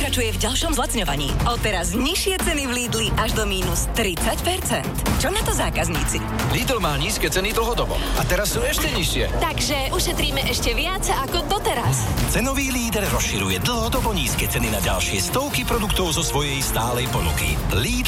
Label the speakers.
Speaker 1: pokračuje v ďalšom zlacňovaní. Odteraz nižšie ceny v Lidli až do mínus 30%. Čo na to zákazníci?
Speaker 2: Lidl má nízke ceny dlhodobo. A teraz sú ešte nižšie.
Speaker 3: Takže ušetríme ešte viac ako doteraz.
Speaker 4: Cenový líder rozširuje dlhodobo nízke ceny na ďalšie stovky produktov zo svojej stálej ponuky. Lidl